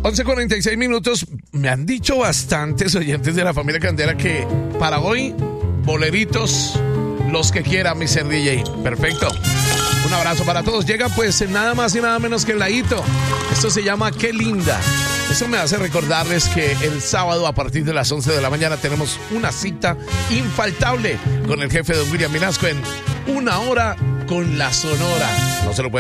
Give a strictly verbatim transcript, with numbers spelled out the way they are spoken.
once cuarenta y seis minutos. Me han dicho bastantes oyentes de la familia Candela que para hoy, boleritos, los que quiera, mister D J. Perfecto. Un abrazo para todos. Llega pues nada más y nada menos que el ladito. Esto se llama Qué Linda. Eso me hace recordarles que el sábado a partir de las once de la mañana tenemos una cita infaltable con el jefe don William Minasco en Una Hora con la Sonora. No se lo puede